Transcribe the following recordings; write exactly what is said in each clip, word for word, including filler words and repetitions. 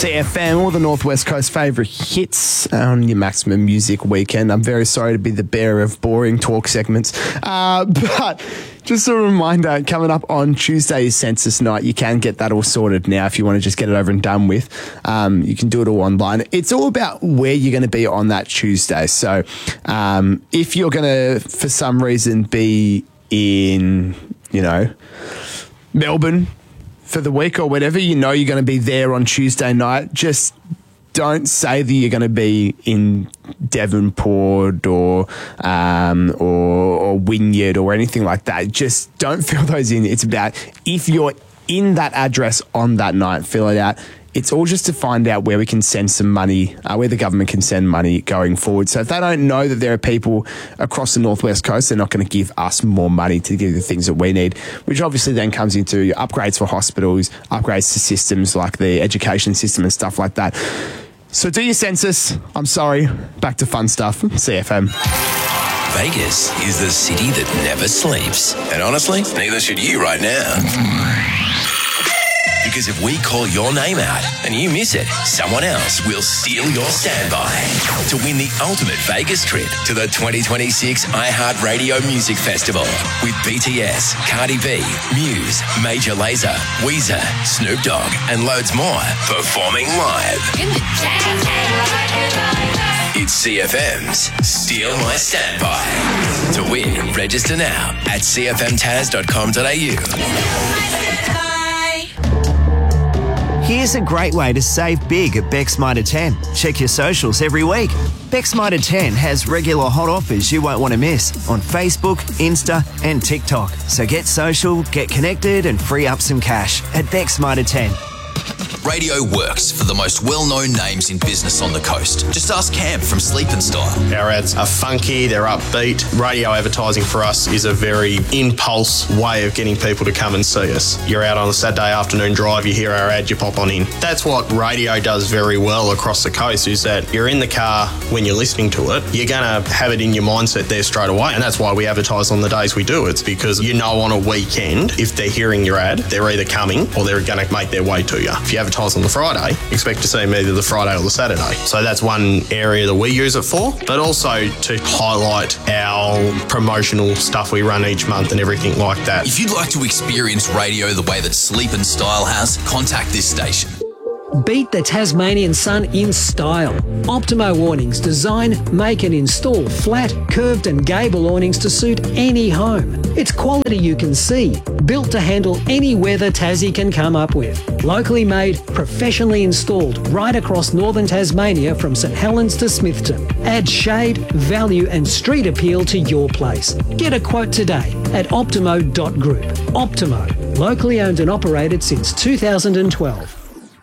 C F M, all the Northwest Coast favourite hits on your Maximum Music Weekend. I'm very sorry to be the bearer of boring talk segments, uh, but just a reminder, coming up on Tuesday is Census Night. You can get that all sorted now if you want to just get it over and done with. Um, you can do it all online. It's all about where you're going to be on that Tuesday. So um, if you're going to, for some reason, be in, you know, Melbourne for the week or whatever, you know you're going to be there on Tuesday night, just don't say that you're going to be in Devonport or, um, or or Wynyard or anything like that. Just don't fill those in. It's about if you're in that address on that night, fill it out. It's all just to find out where we can send some money, uh, where the government can send money going forward. So if they don't know that there are people across the Northwest Coast, they're not going to give us more money to give the things that we need, which obviously then comes into your upgrades for hospitals, upgrades to systems like the education system and stuff like that. So do your census. I'm sorry. Back to fun stuff. C F M. Vegas is the city that never sleeps. And honestly, neither should you right now. Because if we call your name out and you miss it, someone else will steal your standby to win the ultimate Vegas trip to the twenty twenty-six iHeartRadio Music Festival with B T S, Cardi B, Muse, Major Lazer, Weezer, Snoop Dogg, and loads more performing live. It's C F M's Steal My Standby. To win, register now at c f m taz dot com dot a u. Here's a great way to save big at Beck's Mitre ten. Check your socials every week. Beck's Mitre ten has regular hot offers you won't want to miss on Facebook, Insta and TikTok. So get social, get connected and free up some cash at Beck's Mitre ten. Radio works for the most well-known names in business on the coast. Just ask Cam from Sleep and Style. Our ads are funky, they're upbeat. Radio advertising for us is a very impulse way of getting people to come and see us. You're out on a Saturday afternoon drive, you hear our ad, you pop on in. That's what radio does very well across the coast, is that you're in the car when you're listening to it, you're going to have it in your mindset there straight away. And that's why we advertise on the days we do. It's because you know on a weekend, if they're hearing your ad, they're either coming or they're going to make their way to you. If you advertise on the Friday, expect to see them either the Friday or the Saturday. So that's one area that we use it for, but also to highlight our promotional stuff we run each month and everything like that. If you'd like to experience radio the way that Sleep and Style has, contact this station. Beat the Tasmanian sun in style. Optimo awnings design, make and install flat, curved and gable awnings to suit any home. It's quality you can see, built to handle any weather Tassie can come up with. Locally made, professionally installed right across northern Tasmania from St Helens to Smithton. Add shade, value and street appeal to your place. Get a quote today at optimo dot group. Optimo, locally owned and operated since two thousand twelve.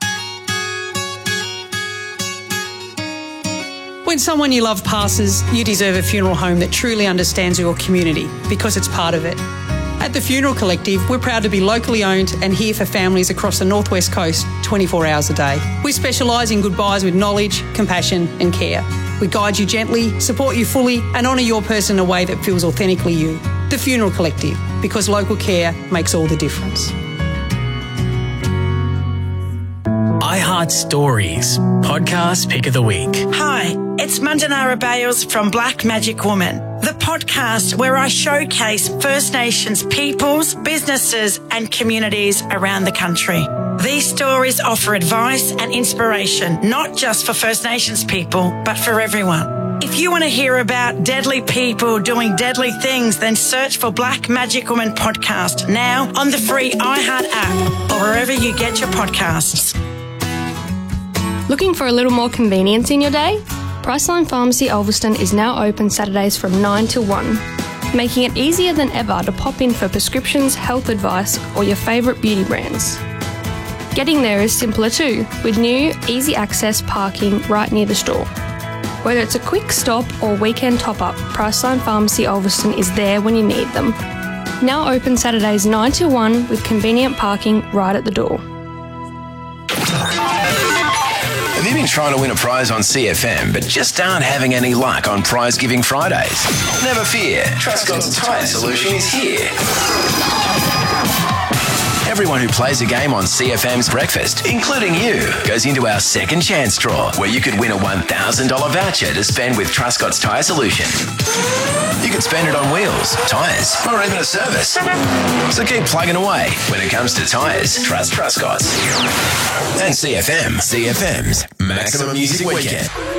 When someone you love passes, you deserve a funeral home that truly understands your community because it's part of it. At the Funeral Collective, we're proud to be locally owned and here for families across the Northwest Coast twenty-four hours a day. We specialise in goodbyes with knowledge, compassion and care. We guide you gently, support you fully and honour your person in a way that feels authentically you. The Funeral Collective, because local care makes all the difference. iHeart Stories, podcast pick of the week. Hi, it's Mandanara Bales from Black Magic Woman, the podcast where I showcase First Nations peoples, businesses and communities around the country. These stories offer advice and inspiration, not just for First Nations people, but for everyone. If you want to hear about deadly people doing deadly things, then search for Black Magic Woman podcast now on the free iHeart app or wherever you get your podcasts. Looking for a little more convenience in your day? Priceline Pharmacy Ulverston is now open Saturdays from nine till one, making it easier than ever to pop in for prescriptions, health advice or your favourite beauty brands. Getting there is simpler too, with new, easy access parking right near the store. Whether it's a quick stop or weekend top-up, Priceline Pharmacy Ulverston is there when you need them. Now open Saturdays nine till one with convenient parking right at the door. Have you been trying to win a prize on C F M but just aren't having any luck on Prize Giving Fridays? Never fear, Trustgod's Tide Solution is here. Everyone who plays a game on C F M's Breakfast, including you, goes into our second chance draw, where you could win a one thousand dollars voucher to spend with Truscott's Tyre Solution. You could spend it on wheels, tyres, or even a service. So keep plugging away. When it comes to tyres, trust Truscott's. And C F M, C F M's Maximum Music Weekend.